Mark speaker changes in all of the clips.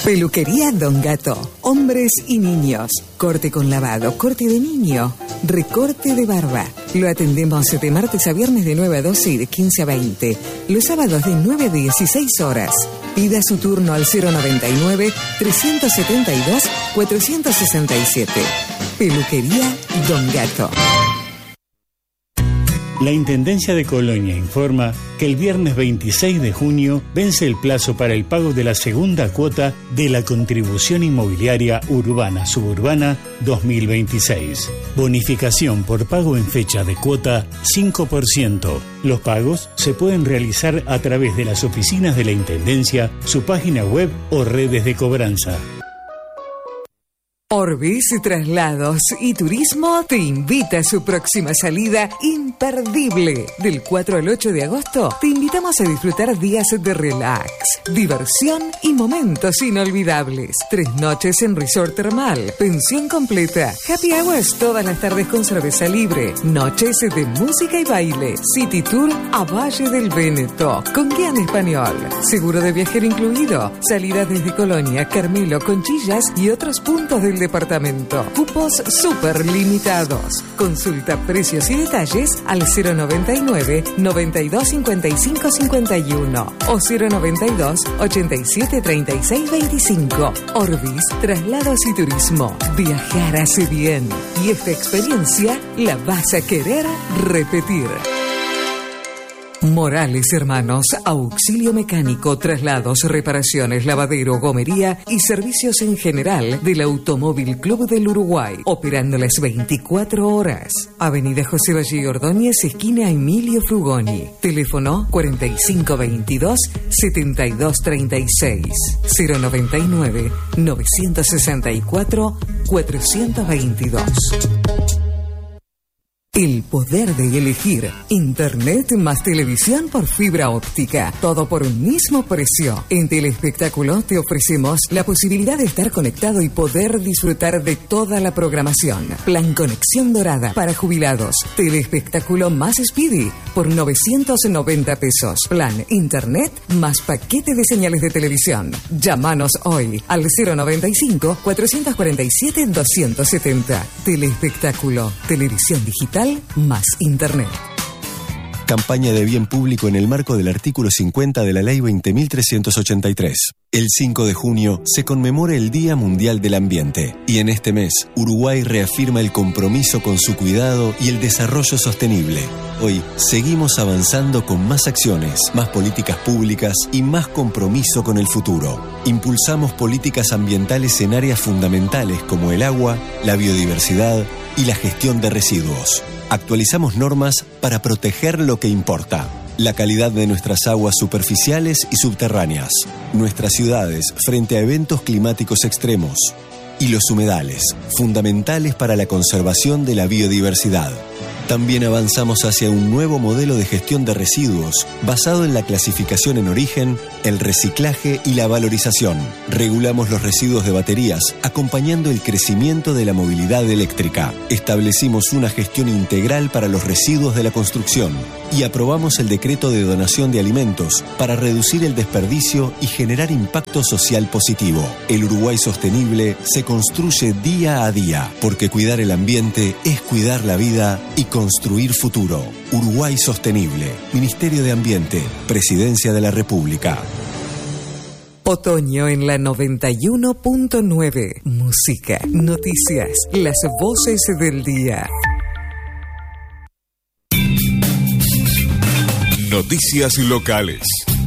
Speaker 1: Peluquería Don Gato. Hombres y niños. Corte con lavado, corte de niño, recorte de barba. Lo atendemos de martes a viernes de 9 a 12 y de 15 a 20. Los sábados de 9 a 16 horas. Pida su turno al 099-372-467. Peluquería Don Gato.
Speaker 2: La Intendencia de Colonia informa que el viernes 26 de junio vence el plazo para el pago de la segunda cuota de la Contribución Inmobiliaria Urbana Suburbana 2026. Bonificación por pago en fecha de cuota 5%. Los pagos se pueden realizar a través de las oficinas de la Intendencia, su página web o redes de cobranza.
Speaker 1: Orbis Traslados y Turismo te invita a su próxima salida imperdible. Del 4 al 8 de agosto te invitamos a disfrutar días de relax, diversión y momentos inolvidables. 3 noches en resort termal, pensión completa, happy hours todas las tardes con cerveza libre, noches de música y baile, city tour a Valle del Véneto, con guía en español, seguro de viajero incluido, salida desde Colonia, Carmelo, Conchillas y otros puntos del departamento. Cupos súper limitados. Consulta precios y detalles al 099 92 55 51 o 092 87 36 25. Orbis Traslados y Turismo. Viajar hace bien y esta experiencia la vas a querer repetir. Morales Hermanos, auxilio mecánico, traslados, reparaciones, lavadero, gomería y servicios en general del Automóvil Club del Uruguay, operando las 24 horas. Avenida José Valle Ordóñez, esquina Emilio Frugoni. Teléfono 4522-7236. 099-964-422. El poder de elegir. Internet más televisión por fibra óptica. Todo por un mismo precio. En Telespectáculo te ofrecemos la posibilidad de estar conectado y poder disfrutar de toda la programación. Plan Conexión Dorada para jubilados. Telespectáculo más Speedy por 990 pesos. Plan Internet más paquete de señales de televisión. Llámanos hoy al 095-447-270. Telespectáculo. Televisión digital más Internet.
Speaker 3: Campaña de bien público en el marco del artículo 50 de la Ley 20.383. El 5 de junio se conmemora el Día Mundial del Ambiente y en este mes Uruguay reafirma el compromiso con su cuidado y el desarrollo sostenible. Hoy seguimos avanzando con más acciones, más políticas públicas y más compromiso con el futuro. Impulsamos políticas ambientales en áreas fundamentales como el agua, la biodiversidad y la gestión de residuos. Actualizamos normas para proteger lo que importa. La calidad de nuestras aguas superficiales y subterráneas. Nuestras ciudades frente a eventos climáticos extremos. Y los humedales, fundamentales para la conservación de la biodiversidad. También avanzamos hacia un nuevo modelo de gestión de residuos basado en la clasificación en origen, el reciclaje y la valorización. Regulamos los residuos de baterías, acompañando el crecimiento de la movilidad eléctrica. Establecimos una gestión integral para los residuos de la construcción y aprobamos el decreto de donación de alimentos para reducir el desperdicio y generar impacto social positivo. El Uruguay sostenible se construye día a día, porque cuidar el ambiente es cuidar la vida y construir futuro. Uruguay Sostenible. Ministerio de Ambiente. Presidencia de la República.
Speaker 1: Otoño en la 91.9. Música, noticias, las voces del día.
Speaker 4: Noticias locales.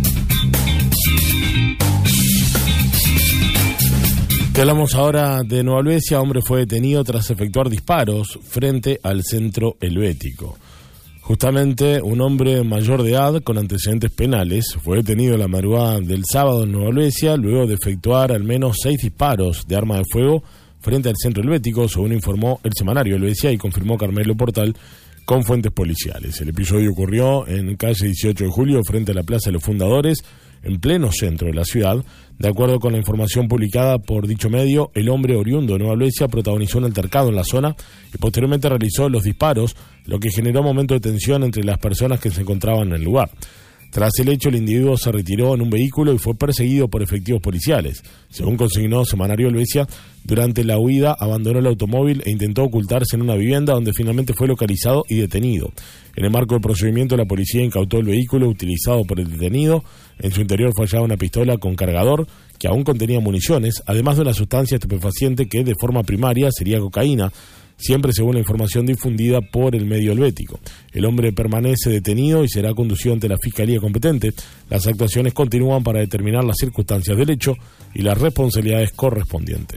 Speaker 5: Te hablamos ahora de Nueva Helvecia. Hombre fue detenido tras efectuar disparos frente al centro helvético. Justamente un hombre mayor de edad con antecedentes penales fue detenido la madrugada del sábado en Nueva Helvecia luego de efectuar al menos 6 disparos de arma de fuego frente al centro helvético, según informó el semanario Helvecia y confirmó Carmelo Portal con fuentes policiales. El episodio ocurrió en calle 18 de Julio frente a la Plaza de los Fundadores, en pleno centro de la ciudad. De acuerdo con la información publicada por dicho medio, el hombre oriundo de Nueva Helvecia protagonizó un altercado en la zona y posteriormente realizó los disparos, lo que generó un momento de tensión entre las personas que se encontraban en el lugar. Tras el hecho, el individuo se retiró en un vehículo y fue perseguido por efectivos policiales. Según consignó Semanario Helvecia, durante la huida abandonó el automóvil e intentó ocultarse en una vivienda donde finalmente fue localizado y detenido. En el marco del procedimiento, la policía incautó el vehículo utilizado por el detenido. En su interior fue hallada una pistola con cargador que aún contenía municiones, además de una sustancia estupefaciente que de forma primaria sería cocaína, siempre según la información difundida por el medio helvético. El hombre permanece detenido y será conducido ante la Fiscalía competente. Las actuaciones continúan para determinar las circunstancias del hecho y las responsabilidades correspondientes.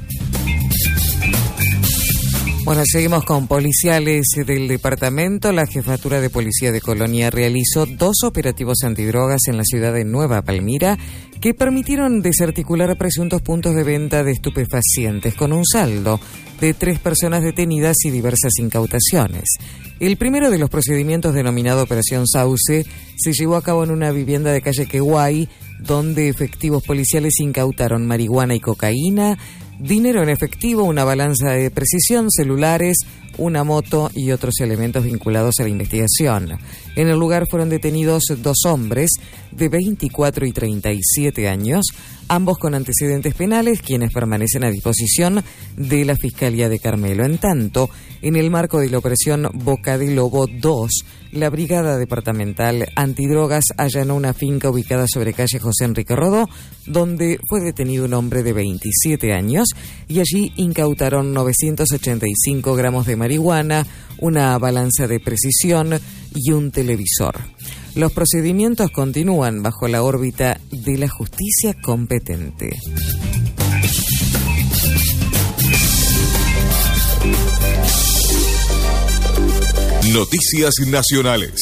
Speaker 1: Bueno, seguimos con policiales del departamento. La Jefatura de Policía de Colonia realizó 2 operativos antidrogas en la ciudad de Nueva Palmira que permitieron desarticular presuntos puntos de venta de estupefacientes con un saldo de 3 personas detenidas y diversas incautaciones. El primero de los procedimientos, denominado Operación Sauce, se llevó a cabo en una vivienda de calle Queguay, donde efectivos policiales incautaron marihuana y cocaína, dinero en efectivo, una balanza de precisión, celulares, una moto y otros elementos vinculados a la investigación. En el lugar fueron detenidos 2 hombres de 24 y 37 años, ambos con antecedentes penales, quienes permanecen a disposición de la Fiscalía de Carmelo. En tanto, en el marco de la operación Boca de Lobo 2, la Brigada Departamental Antidrogas allanó una finca ubicada sobre calle José Enrique Rodó, donde fue detenido un hombre de 27 años y allí incautaron 985 gramos de marihuana, una balanza de precisión y un televisor. Los procedimientos continúan bajo la órbita de la justicia competente.
Speaker 4: Noticias nacionales.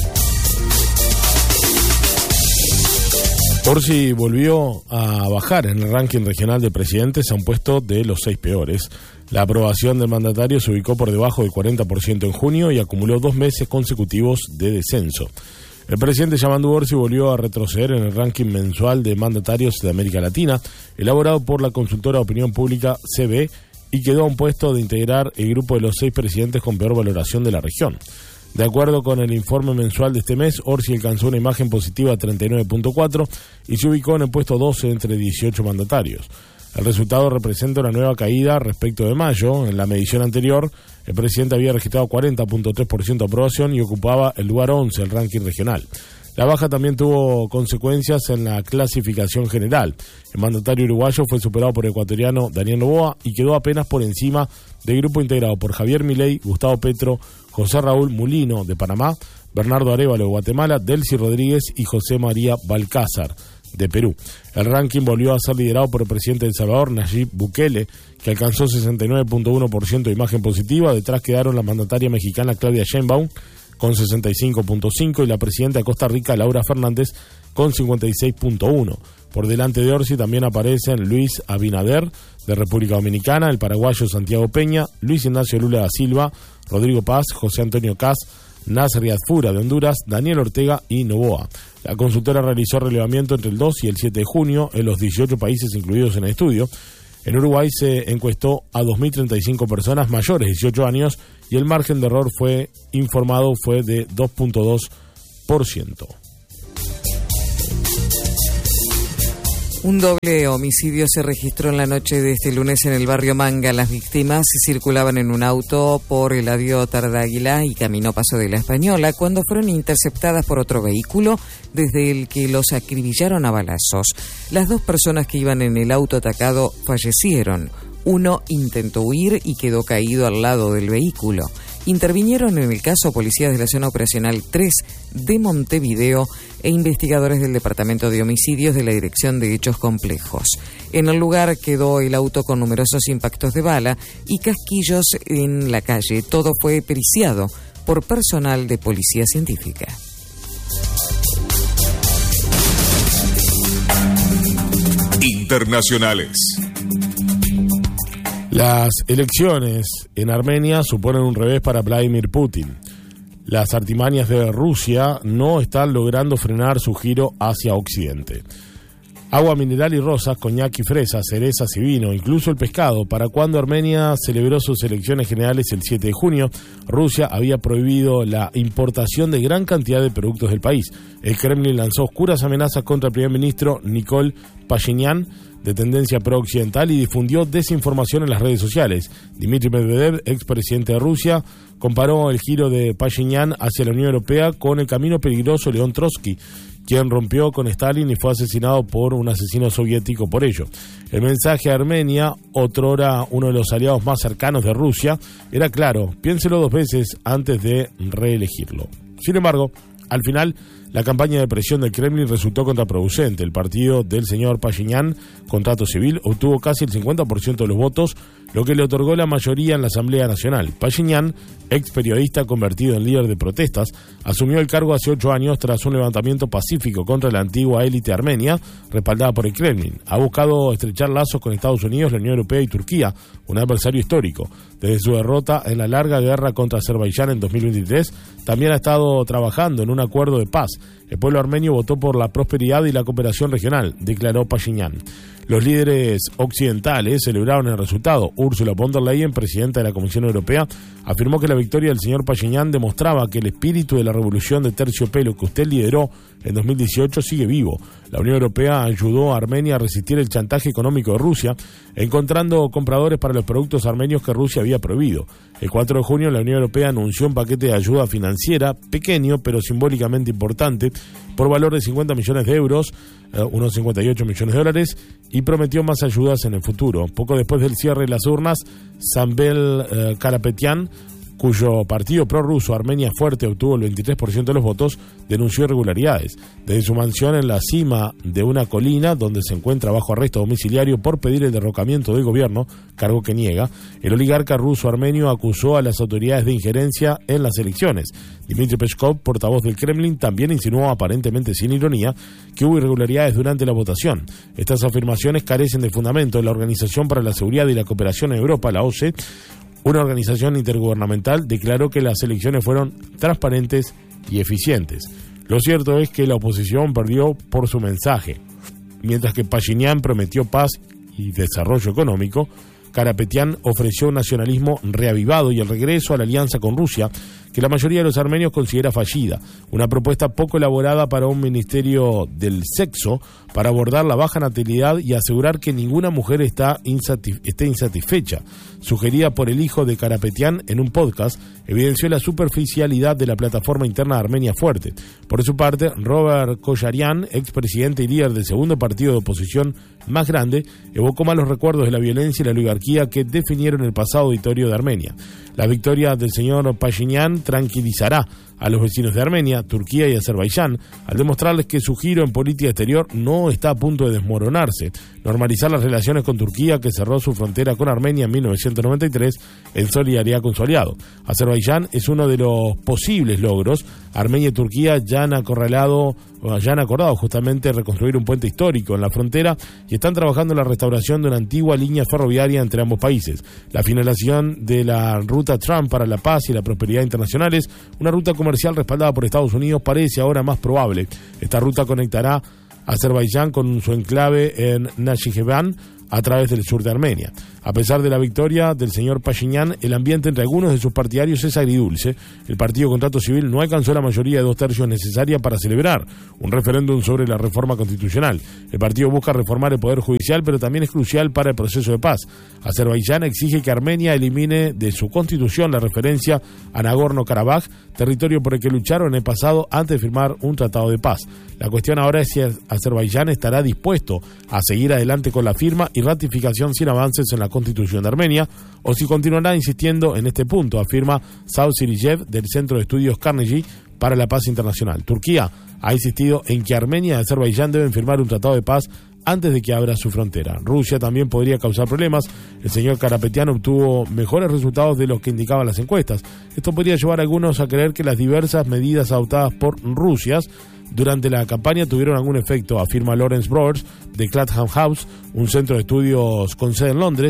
Speaker 5: Orsi volvió a bajar en el ranking regional de presidentes a un puesto de los 6 peores. La aprobación del mandatario se ubicó por debajo del 40% en junio y acumuló 2 meses consecutivos de descenso. El presidente Yamandu Orsi volvió a retroceder en el ranking mensual de mandatarios de América Latina, elaborado por la consultora de opinión pública CB, y quedó a un puesto de integrar el grupo de los 6 presidentes con peor valoración de la región. De acuerdo con el informe mensual de este mes, Orsi alcanzó una imagen positiva de 39.4 y se ubicó en el puesto 12 entre 18 mandatarios. El resultado representa una nueva caída respecto de mayo. En la medición anterior, el presidente había registrado 40.3% de aprobación y ocupaba el lugar 11 del ranking regional. La baja también tuvo consecuencias en la clasificación general. El mandatario uruguayo fue superado por el ecuatoriano Daniel Noboa y quedó apenas por encima del grupo integrado por Javier Milei, Gustavo Petro, José Raúl Mulino de Panamá, Bernardo Arévalo de Guatemala, Delcy Rodríguez y José María Balcázar de Perú. El ranking volvió a ser liderado por el presidente de El Salvador, Nayib Bukele, que alcanzó 69.1% de imagen positiva. Detrás quedaron la mandataria mexicana Claudia Sheinbaum con 65.5% y la presidenta de Costa Rica, Laura Fernández, con 56.1%. Por delante de Orsi también aparecen Luis Abinader, de República Dominicana, el paraguayo Santiago Peña, Luis Ignacio Lula da Silva, Rodrigo Paz, José Antonio Caz, Nasser Yadfura de Honduras, Daniel Ortega y Noboa. La consultora realizó relevamiento entre el 2 y el 7 de junio en los 18 países incluidos en el estudio. En Uruguay se encuestó a 2.035 personas mayores de 18 años y el margen de error fue informado fue de 2.2%.
Speaker 1: Un doble homicidio se registró en la noche de este lunes en el barrio Manga. Las víctimas circulaban en un auto por Eladio Tardáguila y camino Paso de la Española cuando fueron interceptadas por otro vehículo desde el que los acribillaron a balazos. Las 2 personas que iban en el auto atacado fallecieron. Uno intentó huir y quedó caído al lado del vehículo. Intervinieron en el caso policías de la Zona Operacional 3 de Montevideo e investigadores del Departamento de Homicidios de la Dirección de Hechos Complejos. En el lugar quedó el auto con numerosos impactos de bala y casquillos en la calle. Todo fue periciado por personal de Policía Científica.
Speaker 4: Internacionales.
Speaker 5: Las elecciones en Armenia suponen un revés para Vladimir Putin. Las artimañas de Rusia no están logrando frenar su giro hacia Occidente. Agua mineral y rosas, coñac y fresas, cerezas y vino, incluso el pescado. Para cuando Armenia celebró sus elecciones generales el 7 de junio, Rusia había prohibido la importación de gran cantidad de productos del país. El Kremlin lanzó oscuras amenazas contra el primer ministro Nikol Pashinyan, de tendencia pro-occidental, y difundió desinformación en las redes sociales. Dmitry Medvedev, expresidente de Rusia, comparó el giro de Pashinyan hacia la Unión Europea con el camino peligroso de León Trotsky, quien rompió con Stalin y fue asesinado por un asesino soviético por ello. El mensaje a Armenia, otrora uno de los aliados más cercanos de Rusia, era claro: piénselo 2 veces antes de reelegirlo. Sin embargo, al final, la campaña de presión del Kremlin resultó contraproducente. El partido del señor Pashinyan, Contrato Civil, obtuvo casi el 50% de los votos, lo que le otorgó la mayoría en la Asamblea Nacional. Pashinyan, ex periodista convertido en líder de protestas, asumió el cargo hace 8 años tras un levantamiento pacífico contra la antigua élite armenia, respaldada por el Kremlin. Ha buscado estrechar lazos con Estados Unidos, la Unión Europea y Turquía, un adversario histórico. Desde su derrota en la larga guerra contra Azerbaiyán en 2023, también ha estado trabajando en un acuerdo de paz. El pueblo armenio votó por la prosperidad y la cooperación regional, declaró Pashinyan. Los líderes occidentales celebraron el resultado. Ursula von der Leyen, presidenta de la Comisión Europea, afirmó que la victoria del señor Pashinyan demostraba que el espíritu de la revolución de terciopelo que usted lideró en 2018 sigue vivo. La Unión Europea ayudó a Armenia a resistir el chantaje económico de Rusia, encontrando compradores para los productos armenios que Rusia había prohibido. El 4 de junio la Unión Europea anunció un paquete de ayuda financiera, pequeño pero simbólicamente importante, por valor de 50 millones de euros, unos 58 millones de dólares, y prometió más ayudas en el futuro. Poco después del cierre de las urnas, Samvel Karapetyan, cuyo partido prorruso Armenia Fuerte obtuvo el 23% de los votos, denunció irregularidades. Desde su mansión en la cima de una colina, donde se encuentra bajo arresto domiciliario por pedir el derrocamiento del gobierno, cargo que niega, el oligarca ruso armenio acusó a las autoridades de injerencia en las elecciones. Dmitry Peskov, portavoz del Kremlin, también insinuó, aparentemente sin ironía, que hubo irregularidades durante la votación. Estas afirmaciones carecen de fundamento. La Organización para la Seguridad y la Cooperación en Europa, la OSCE, una organización intergubernamental, declaró que las elecciones fueron transparentes y eficientes. Lo cierto es que la oposición perdió por su mensaje. Mientras que Pashinyan prometió paz y desarrollo económico, Karapetyan ofreció un nacionalismo reavivado y el regreso a la alianza con Rusia, que la mayoría de los armenios considera fallida. Una propuesta poco elaborada para un ministerio del sexo para abordar la baja natalidad y asegurar que ninguna mujer esté insatisfecha, sugerida por el hijo de Karapetyan en un podcast, evidenció la superficialidad de la plataforma interna de Armenia Fuerte. Por su parte, Robert Koyarian, expresidente y líder del segundo partido de oposición más grande, evocó malos recuerdos de la violencia y la oligarquía que definieron el pasado auditorio de Armenia. La victoria del señor Pashinyan tranquilizará a los vecinos de Armenia, Turquía y Azerbaiyán, al demostrarles que su giro en política exterior no está a punto de desmoronarse. Normalizar las relaciones con Turquía, que cerró su frontera con Armenia en 1993 en solidaridad con su aliado. Azerbaiyán es uno de los posibles logros. Armenia y Turquía ya han acordado justamente reconstruir un puente histórico en la frontera y están trabajando en la restauración de una antigua línea ferroviaria entre ambos países. La finalización de la ruta Trump para la paz y la prosperidad internacionales, una ruta comercial respaldada por Estados Unidos, parece ahora más probable. Esta ruta conectará Azerbaiyán con su enclave en Nakhchivan a través del sur de Armenia. A pesar de la victoria del señor Pashinyan, el ambiente entre algunos de sus partidarios es agridulce. El partido Contrato Civil no alcanzó la mayoría de 2/3 necesaria para celebrar un referéndum sobre la reforma constitucional. El partido busca reformar el poder judicial, pero también es crucial para el proceso de paz. Azerbaiyán exige que Armenia elimine de su constitución la referencia a Nagorno-Karabaj, territorio por el que lucharon en el pasado antes de firmar un tratado de paz. La cuestión ahora es si Azerbaiyán estará dispuesto a seguir adelante con la firma y ratificación sin avances en la Constitución de Armenia, o si continuará insistiendo en este punto, afirma Saud Siriyev del Centro de Estudios Carnegie para la Paz Internacional. Turquía ha insistido en que Armenia y Azerbaiyán deben firmar un tratado de paz antes de que abra su frontera. Rusia también podría causar problemas. El señor Karapetyan obtuvo mejores resultados de los que indicaban las encuestas. Esto podría llevar a algunos a creer que las diversas medidas adoptadas por Rusia durante la campaña tuvieron algún efecto, afirma Lawrence Broers de Clapham House, un centro de estudios con sede en Londres,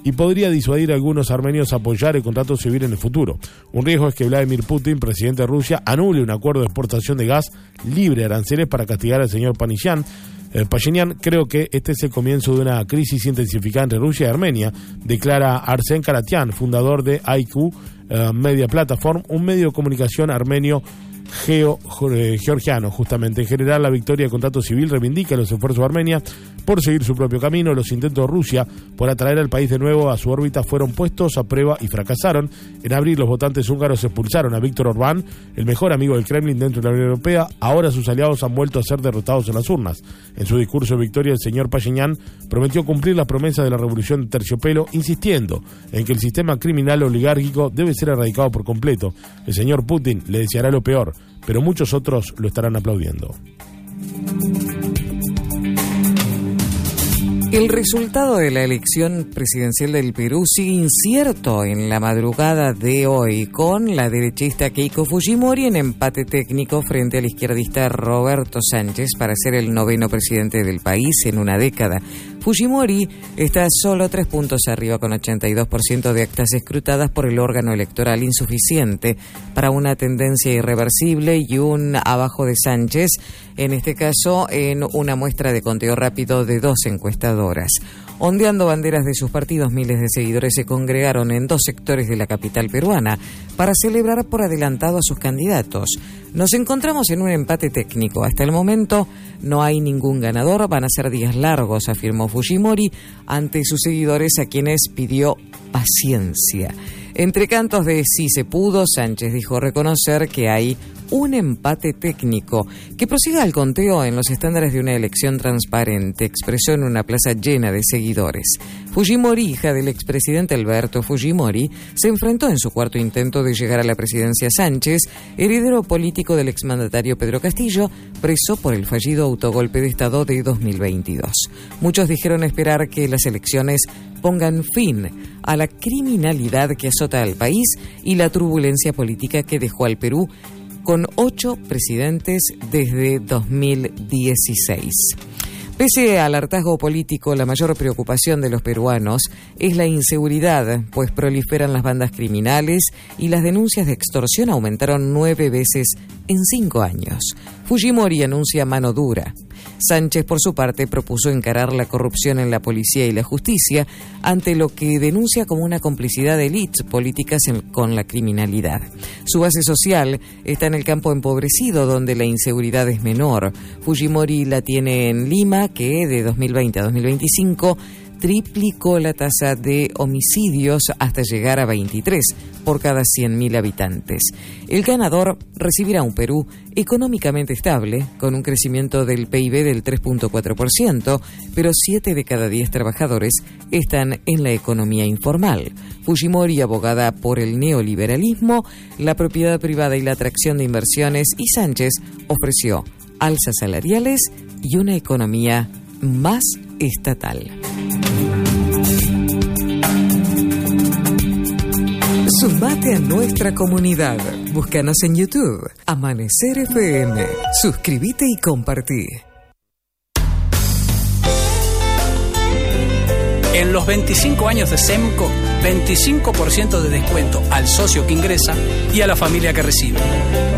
Speaker 5: y podría disuadir a algunos armenios a apoyar el contrato civil en el futuro. Un riesgo es que Vladimir Putin, presidente de Rusia, anule un acuerdo de exportación de gas libre de aranceles para castigar al señor Pashinyan. Creo que este es el comienzo de una crisis intensificada entre Rusia y Armenia, declara Arsen Karatian, fundador de IQ Media Platform, un medio de comunicación armenio georgiano. Justamente, en general, la victoria del contrato civil reivindica los esfuerzos de Armenia por seguir su propio camino. Los intentos de Rusia por atraer al país de nuevo a su órbita fueron puestos a prueba y fracasaron. En abril, los votantes húngaros expulsaron a Víctor Orbán, el mejor amigo del Kremlin dentro de la Unión Europea. Ahora sus aliados han vuelto a ser derrotados en las urnas. En su discurso de victoria, el señor Pashinyan prometió cumplir las promesas de la revolución de terciopelo, insistiendo en que el sistema criminal oligárquico debe ser erradicado por completo. El señor Putin le deseará lo peor, pero muchos otros lo estarán aplaudiendo.
Speaker 1: El resultado de la elección presidencial del Perú sigue incierto en la madrugada de hoy, con la derechista Keiko Fujimori en empate técnico frente al izquierdista Roberto Sánchez para ser el 9º presidente del país en una década. Fujimori está solo 3 puntos arriba, con 82% de actas escrutadas por el órgano electoral, insuficiente para una tendencia irreversible, y un abajo de Sánchez, en este caso en una muestra de conteo rápido de 2 encuestadoras. Ondeando banderas de sus partidos, miles de seguidores se congregaron en 2 sectores de la capital peruana para celebrar por adelantado a sus candidatos. Nos encontramos en un empate técnico. Hasta el momento no hay ningún ganador. Van a ser días largos, afirmó Fujimori ante sus seguidores, a quienes pidió paciencia. Entre cantos de sí se pudo, Sánchez dijo reconocer que hay un empate técnico. Que prosiga el conteo en los estándares de una elección transparente, expresó en una plaza llena de seguidores. Fujimori, hija del expresidente Alberto Fujimori, se enfrentó en su 4º intento de llegar a la presidencia a Sánchez, heredero político del exmandatario Pedro Castillo, preso por el fallido autogolpe de Estado de 2022. Muchos dijeron esperar que las elecciones pongan fin a la criminalidad que azota al país y la turbulencia política que dejó al Perú con 8 presidentes desde 2016. Pese al hartazgo político, la mayor preocupación de los peruanos es la inseguridad, pues proliferan las bandas criminales y las denuncias de extorsión aumentaron 9 veces en 5 años. Fujimori anuncia mano dura. Sánchez, por su parte, propuso encarar la corrupción en la policía y la justicia, ante lo que denuncia como una complicidad de élites políticas con la criminalidad. Su base social está en el campo empobrecido, donde la inseguridad es menor. Fujimori la tiene en Lima, que de 2020 a 2025 triplicó la tasa de homicidios hasta llegar a 23 por cada 100.000 habitantes. El ganador recibirá un Perú económicamente estable, con un crecimiento del PIB del 3.4%, pero 7 de cada 10 trabajadores están en la economía informal. Fujimori, abogada por el neoliberalismo, la propiedad privada y la atracción de inversiones, y Sánchez ofreció alzas salariales y una economía más estatal. Sumate a nuestra comunidad. Búscanos en YouTube, Amanecer FM. Suscríbete y compartí.
Speaker 6: En los 25 años de SEMCO, 25% de descuento al socio que ingresa y a la familia que recibe.